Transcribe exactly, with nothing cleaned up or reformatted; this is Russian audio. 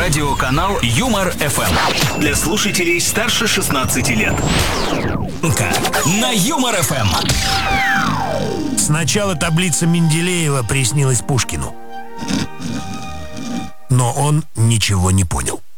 Радиоканал Юмор эф эм. Для слушателей старше шестнадцати лет. На Юмор эф эм. Сначала таблица Менделеева приснилась Пушкину. Но он ничего не понял.